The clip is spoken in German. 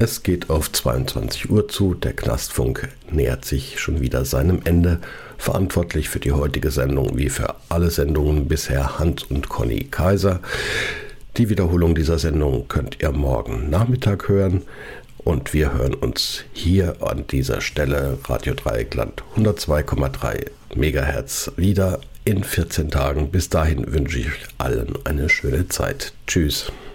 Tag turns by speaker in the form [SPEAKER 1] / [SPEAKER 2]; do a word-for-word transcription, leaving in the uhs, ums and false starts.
[SPEAKER 1] Es geht auf zweiundzwanzig Uhr zu, der Knastfunk nähert sich schon wieder seinem Ende. Verantwortlich für die heutige Sendung wie für alle Sendungen bisher Hans und Conny Kaiser. Die Wiederholung dieser Sendung könnt ihr morgen Nachmittag hören und wir hören uns hier an dieser Stelle Radio Dreieckland hundertzwei Komma drei Megahertz wieder in vierzehn Tagen. Bis dahin wünsche ich allen eine schöne Zeit. Tschüss.